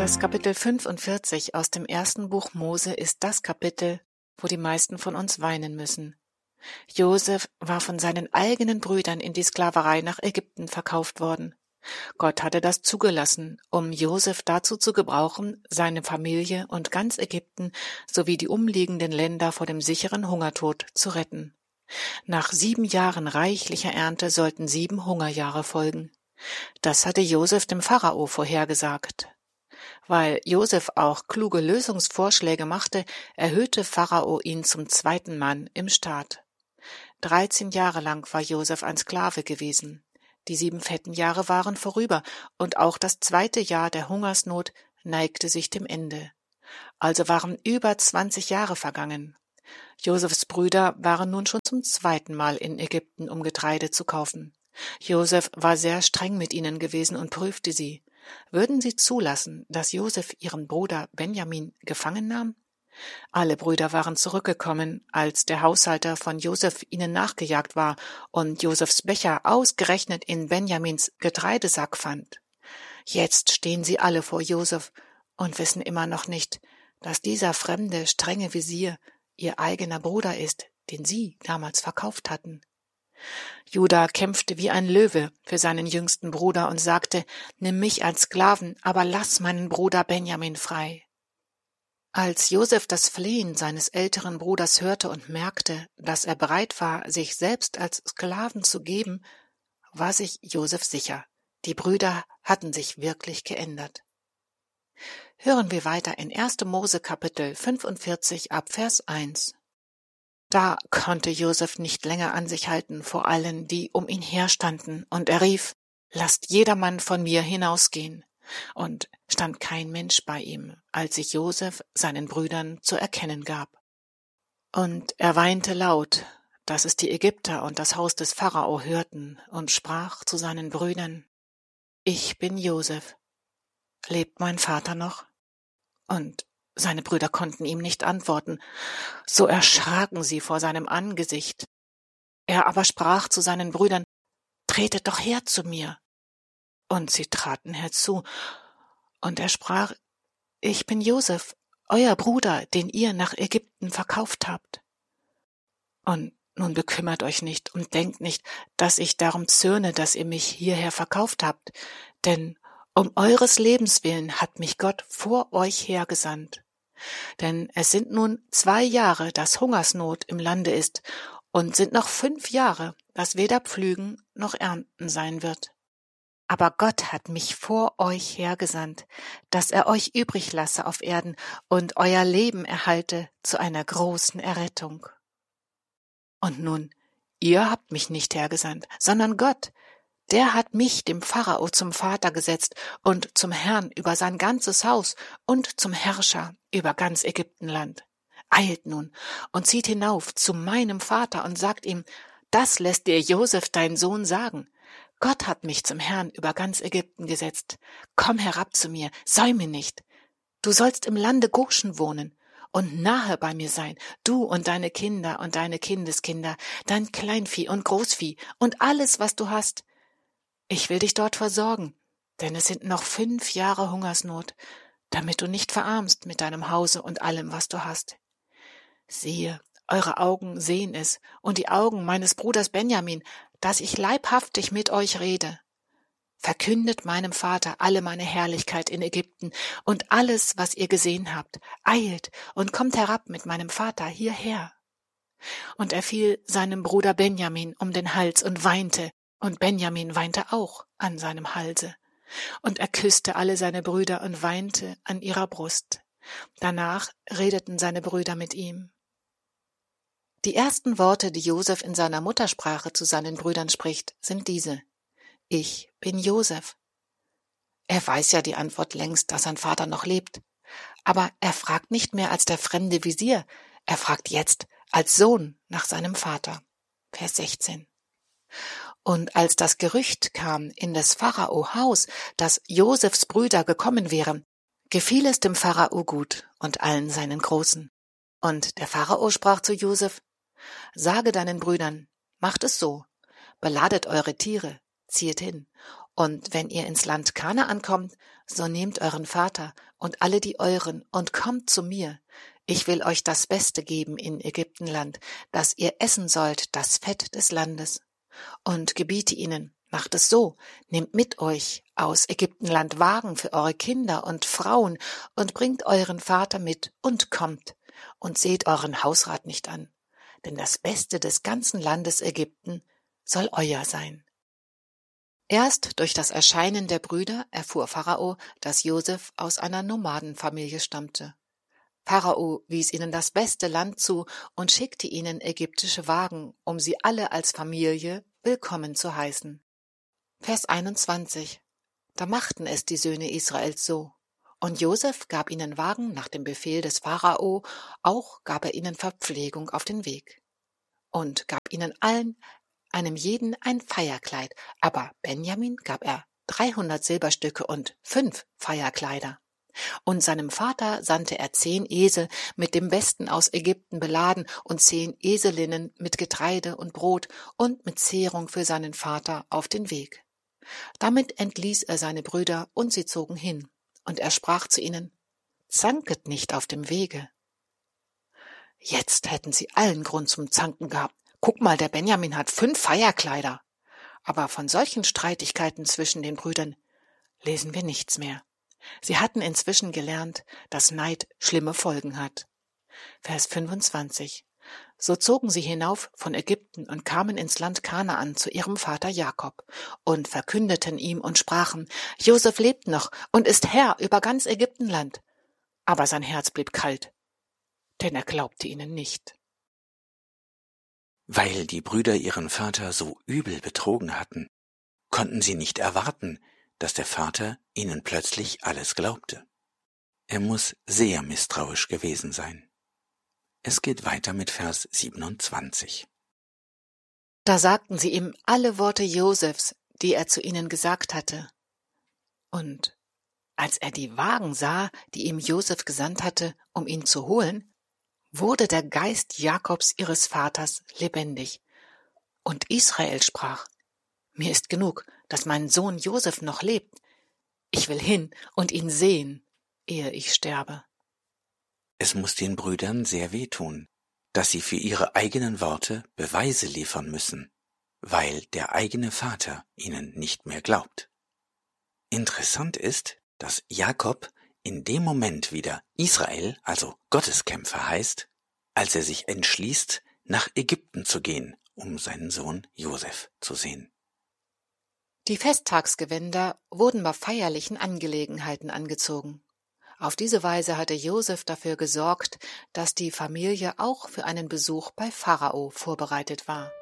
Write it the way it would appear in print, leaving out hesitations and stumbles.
Das Kapitel 45 aus dem ersten Buch Mose ist das Kapitel, wo die meisten von uns weinen müssen. Josef war von seinen eigenen Brüdern in die Sklaverei nach Ägypten verkauft worden. Gott hatte das zugelassen, um Josef dazu zu gebrauchen, seine Familie und ganz Ägypten sowie die umliegenden Länder vor dem sicheren Hungertod zu retten. Nach 7 Jahren reichlicher Ernte sollten 7 Hungerjahre folgen. Das hatte Josef dem Pharao vorhergesagt. Weil Josef auch kluge Lösungsvorschläge machte, erhöhte Pharao ihn zum 2. Mann im Staat. 13 Jahre lang war Josef ein Sklave gewesen. Die 7 fetten Jahre waren vorüber, und auch das 2. Jahr der Hungersnot neigte sich dem Ende. Also waren über 20 Jahre vergangen. Josefs Brüder waren nun schon zum 2. Mal in Ägypten, um Getreide zu kaufen. Josef war sehr streng mit ihnen gewesen und prüfte sie. Würden sie zulassen, dass Josef ihren Bruder Benjamin gefangen nahm? Alle Brüder waren zurückgekommen, als der Haushalter von Josef ihnen nachgejagt war und Josefs Becher ausgerechnet in Benjamins Getreidesack fand. Jetzt stehen sie alle vor Josef und wissen immer noch nicht, dass dieser fremde, strenge Visier ihr eigener Bruder ist, den sie damals verkauft hatten. Juda kämpfte wie ein Löwe für seinen jüngsten Bruder und sagte, nimm mich als Sklaven, aber lass meinen Bruder Benjamin frei. Als Josef das Flehen seines älteren Bruders hörte und merkte, dass er bereit war, sich selbst als Sklaven zu geben, war sich Josef sicher, die Brüder hatten sich wirklich geändert. Hören wir weiter in 1. Mose Kapitel 45 ab Vers 1. Da konnte Josef nicht länger an sich halten vor allen, die um ihn herstanden, und er rief, lasst jedermann von mir hinausgehen. Und stand kein Mensch bei ihm, als sich Josef seinen Brüdern zu erkennen gab. Und er weinte laut, dass es die Ägypter und das Haus des Pharao hörten, und sprach zu seinen Brüdern, ich bin Josef. Lebt mein Vater noch? Und seine Brüder konnten ihm nicht antworten, so erschraken sie vor seinem Angesicht. Er aber sprach zu seinen Brüdern, tretet doch her zu mir. Und sie traten herzu, und er sprach, ich bin Josef, euer Bruder, den ihr nach Ägypten verkauft habt. Und nun bekümmert euch nicht und denkt nicht, dass ich darum zürne, dass ihr mich hierher verkauft habt, denn um eures Lebens willen hat mich Gott vor euch hergesandt. Denn es sind nun 2 Jahre, dass Hungersnot im Lande ist, und sind noch 5 Jahre, dass weder Pflügen noch Ernten sein wird. Aber Gott hat mich vor euch hergesandt, dass er euch übrig lasse auf Erden und euer Leben erhalte zu einer großen Errettung. Und nun, ihr habt mich nicht hergesandt, sondern Gott, der hat mich dem Pharao zum Vater gesetzt und zum Herrn über sein ganzes Haus und zum Herrscher über ganz Ägyptenland. Eilt nun und zieht hinauf zu meinem Vater und sagt ihm, das lässt dir Josef dein Sohn sagen. Gott hat mich zum Herrn über ganz Ägypten gesetzt. Komm herab zu mir, säume nicht. Du sollst im Lande Goschen wohnen und nahe bei mir sein, du und deine Kinder und deine Kindeskinder, dein Kleinvieh und Großvieh und alles, was du hast. Ich will dich dort versorgen, denn es sind noch 5 Jahre Hungersnot, damit du nicht verarmst mit deinem Hause und allem, was du hast. Siehe, eure Augen sehen es, und die Augen meines Bruders Benjamin, dass ich leibhaftig mit euch rede. Verkündet meinem Vater alle meine Herrlichkeit in Ägypten und alles, was ihr gesehen habt. Eilt und kommt herab mit meinem Vater hierher. Und er fiel seinem Bruder Benjamin um den Hals und weinte, und Benjamin weinte auch an seinem Halse. Und er küsste alle seine Brüder und weinte an ihrer Brust. Danach redeten seine Brüder mit ihm. Die ersten Worte, die Josef in seiner Muttersprache zu seinen Brüdern spricht, sind diese: Ich bin Josef. Er weiß ja die Antwort längst, dass sein Vater noch lebt. Aber er fragt nicht mehr als der fremde Visier, er fragt jetzt als Sohn nach seinem Vater. Vers 16. Und als das Gerücht kam in des Pharao Haus, dass Josefs Brüder gekommen wären, gefiel es dem Pharao gut und allen seinen Großen. Und der Pharao sprach zu Josef: Sage deinen Brüdern, macht es so, beladet eure Tiere, ziehet hin, Und wenn ihr ins Land Kanaan kommt, so nehmt euren Vater und alle die euren und kommt zu mir. Ich will euch das Beste geben in Ägyptenland, dass ihr essen sollt das Fett des Landes. Und gebiete ihnen, macht es so, nehmt mit euch aus Ägyptenland Wagen für eure Kinder und Frauen und bringt euren Vater mit und kommt und seht euren Hausrat nicht an, denn das Beste des ganzen Landes Ägypten soll euer sein. Erst durch das Erscheinen der Brüder erfuhr Pharao, dass Josef aus einer Nomadenfamilie stammte. Pharao wies ihnen das beste Land zu und schickte ihnen ägyptische Wagen, um sie alle als Familie willkommen zu heißen. Vers 21. Da machten es die Söhne Israels so. Und Josef gab ihnen Wagen nach dem Befehl des Pharao, auch gab er ihnen Verpflegung auf den Weg. Und gab ihnen allen, einem jeden ein Feierkleid, aber Benjamin gab er 300 Silberstücke und 5 Feierkleider. Und seinem Vater sandte er 10 Esel mit dem Besten aus Ägypten beladen und 10 Eselinnen mit Getreide und Brot und mit Zehrung für seinen Vater auf den Weg. Damit entließ er seine Brüder und sie zogen hin. Und er sprach zu ihnen: Zanket nicht auf dem Wege. Jetzt hätten sie allen Grund zum Zanken gehabt. Guck mal, der Benjamin hat 5 Feierkleider. Aber von solchen Streitigkeiten zwischen den Brüdern lesen wir nichts mehr. Sie hatten inzwischen gelernt, dass Neid schlimme Folgen hat. Vers 25. So zogen sie hinauf von Ägypten und kamen ins Land Kanaan zu ihrem Vater Jakob und verkündeten ihm und sprachen: Josef lebt noch und ist Herr über ganz Ägyptenland. Aber sein Herz blieb kalt, denn er glaubte ihnen nicht. Weil die Brüder ihren Vater so übel betrogen hatten, konnten sie nicht erwarten, dass der Vater ihnen plötzlich alles glaubte. Er muss sehr misstrauisch gewesen sein. Es geht weiter mit Vers 27. Da sagten sie ihm alle Worte Josefs, die er zu ihnen gesagt hatte. Und als er die Wagen sah, die ihm Josef gesandt hatte, um ihn zu holen, wurde der Geist Jakobs ihres Vaters lebendig. Und Israel sprach: Mir ist genug, dass mein Sohn Josef noch lebt. Ich will hin und ihn sehen, ehe ich sterbe. Es muss den Brüdern sehr wehtun, dass sie für ihre eigenen Worte Beweise liefern müssen, weil der eigene Vater ihnen nicht mehr glaubt. Interessant ist, dass Jakob in dem Moment wieder Israel, also Gotteskämpfer heißt, als er sich entschließt, nach Ägypten zu gehen, um seinen Sohn Josef zu sehen. Die Festtagsgewänder wurden bei feierlichen Angelegenheiten angezogen. Auf diese Weise hatte Josef dafür gesorgt, dass die Familie auch für einen Besuch bei Pharao vorbereitet war.